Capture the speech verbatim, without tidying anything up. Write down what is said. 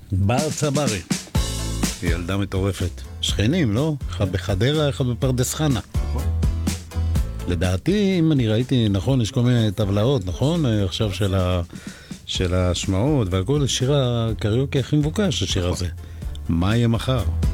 בר צברי. ילדה מטורפת. שכנים, לא? אחד בחדרה, אחד בפרדס חנה. לדעתי, אם אני ראיתי, נכון, יש כל מיני טבלאות, נכון? עכשיו של ה... של השמעות והכל, שיר הקריוקי הכי מבוקש, השיר הזה. מה יהיה מחר?